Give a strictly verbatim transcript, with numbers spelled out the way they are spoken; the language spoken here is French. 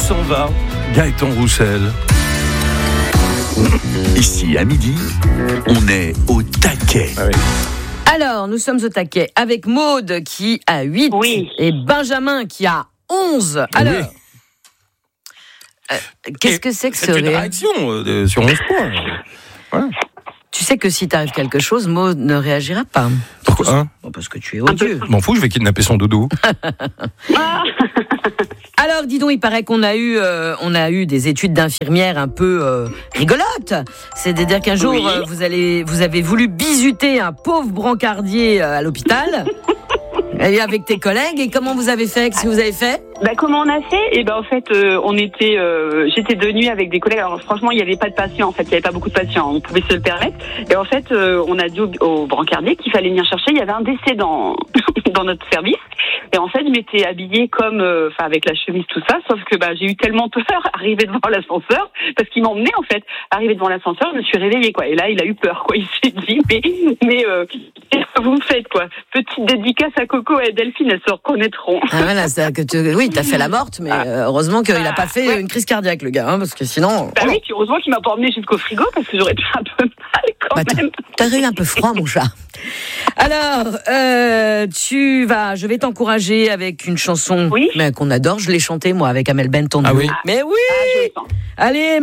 s'en va Gaëtan Roussel. Ici, à midi, on est au taquet. Ah oui. Alors, nous sommes au taquet avec Maude qui a huit Oui. et Benjamin qui a onze. Alors, Oui. euh, qu'est-ce que c'est que ce C'est une rire? réaction euh, sur onze points. Voilà. Tu sais que si t'arrive quelque chose, Maude ne réagira pas. Pourquoi hein Bon, parce que tu es odieux. Je m'en fous, je vais kidnapper son doudou. Alors, dis donc, il paraît qu'on a eu, euh, on a eu des études d'infirmière un peu euh, rigolotes. C'est-à-dire qu'un jour, Oui. euh, vous, allez, vous avez voulu bisuter un pauvre brancardier euh, à l'hôpital. Et avec tes collègues. Et comment vous avez fait? Qu'est-ce que vous avez fait? Bah, comment on a fait? Et ben en fait, euh, on était, euh, j'étais de nuit avec des collègues. Alors franchement, il n'y avait pas de patients. En fait, il n'y avait pas beaucoup de patients. On pouvait se le permettre. Et en fait, euh, on a dit au, au brancardier qu'il fallait venir chercher. Il y avait un décès dans dans notre service. Et en fait, je m'étais habillée comme, enfin, euh, avec la chemise tout ça. Sauf que bah j'ai eu tellement peur arriver devant l'ascenseur parce qu'il m'emmenait en fait. Arrivé devant l'ascenseur, je me suis réveillée quoi. Et là, il a eu peur quoi. Il s'est dit mais mais euh, qu'est-ce que vous me faites quoi? Petite dédicace à Coco et Delphine, elles se reconnaîtront. Ah voilà, c'est que tu, oui, t'as fait la morte, mais euh, heureusement qu'il n'a pas fait ouais. une crise cardiaque, le gars, hein, parce que sinon. Bah oui, puis heureusement qu'il m'a pas emmené jusqu'au frigo parce que j'aurais pu un peu mal quand Bah, même. T'aurais eu un peu froid, mon chat. Alors, euh, tu vas, je vais t'encourager avec une chanson Oui. mais qu'on adore. Je l'ai chantée moi avec Amel Bent. Ah oui. Mais oui. Ah, je le sens. Allez.